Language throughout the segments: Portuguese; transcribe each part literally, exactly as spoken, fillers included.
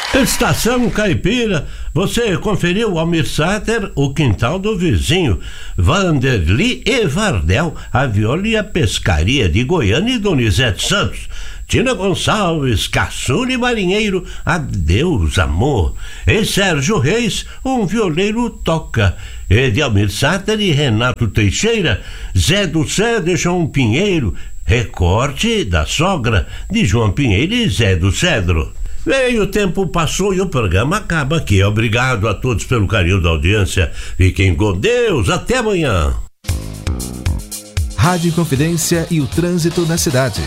Estação Caipira, você conferiu o Almir Sater, o quintal do vizinho, Vanderly e Vardel, a viola e a pescaria de Goiânia e Donizete Santos, Tina Gonçalves, Caçule Marinheiro, adeus amor, e Sérgio Reis, um violeiro toca, e de Almir Sater e Renato Teixeira, Zé do Céu e João Pinheiro, recorte da sogra de João Pinheiro e Zé do Cedro. Veio, o tempo passou e o programa acaba aqui. Obrigado a todos pelo carinho da audiência. Fiquem com Deus. Até amanhã. Rádio Inconfidência e o trânsito na cidade.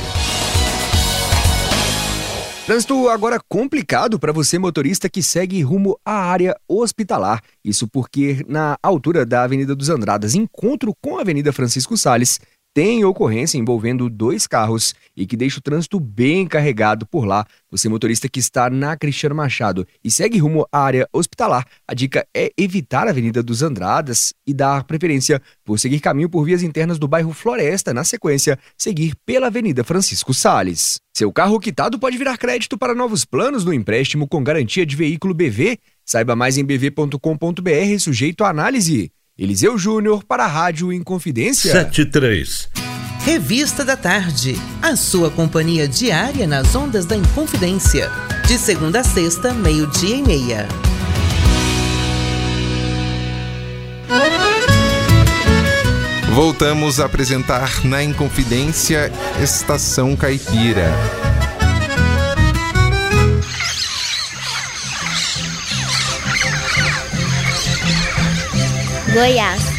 Trânsito agora complicado para você, motorista que segue rumo à área hospitalar. Isso porque na altura da Avenida dos Andradas, encontro com a Avenida Francisco Salles, tem ocorrência envolvendo dois carros e que deixa o trânsito bem carregado por lá. Você, motorista que está na Cristiano Machado e segue rumo à área hospitalar, a dica é evitar a Avenida dos Andradas e dar preferência por seguir caminho por vias internas do bairro Floresta. Na sequência, seguir pela Avenida Francisco Salles. Seu carro quitado pode virar crédito para novos planos no empréstimo com garantia de veículo B V. Saiba mais em b v ponto com ponto b r, sujeito à análise. Eliseu Júnior para a Rádio Inconfidência. sete três. Revista da Tarde, a sua companhia diária nas ondas da Inconfidência. De segunda a sexta, meio-dia e meia. Voltamos a apresentar na Inconfidência Estação Caipira. Goiás.